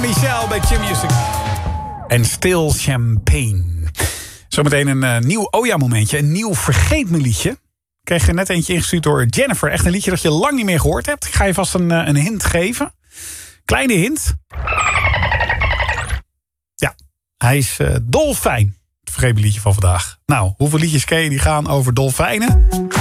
Michel bij Q-Music. En Still Champagne. Zometeen een nieuw Oja-momentje. Een nieuw Vergeet Me liedje. Ik kreeg er net eentje ingestuurd door Jennifer. Echt een liedje dat je lang niet meer gehoord hebt. Ik ga je vast een hint geven. Kleine hint. Ja, hij is dolfijn. Het Vergeet Me liedje van vandaag. Nou, hoeveel liedjes ken je die gaan over dolfijnen?